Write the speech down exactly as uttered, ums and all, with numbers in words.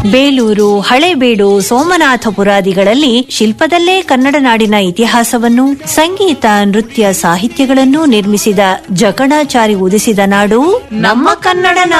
ಬೇಲೂರು, ಹಳೇಬೀಡು, ಸೋಮನಾಥಪುರಾದಿಗಳಲ್ಲಿ ಶಿಲ್ಪದಲ್ಲೇ ಕನ್ನಡ ನಾಡಿನ ಇತಿಹಾಸವನ್ನು, ಸಂಗೀತ, ನೃತ್ಯ, ಸಾಹಿತ್ಯಗಳನ್ನು ನಿರ್ಮಿಸಿದ ಜಕಣಾಚಾರಿ ಉದಿಸಿದ ನಾಡು ನಮ್ಮ ಕನ್ನಡ ನಾಡು.